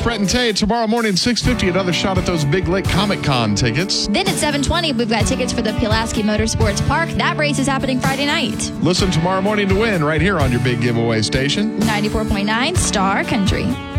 Brett and Tay. Tomorrow morning, 6:50, another shot at those Big Lake Comic Con tickets. Then at 7:20, we've got tickets for the Pulaski Motorsports Park. That race is happening Friday night. Listen tomorrow morning to win right here on your big giveaway station. 94.9 Star Country.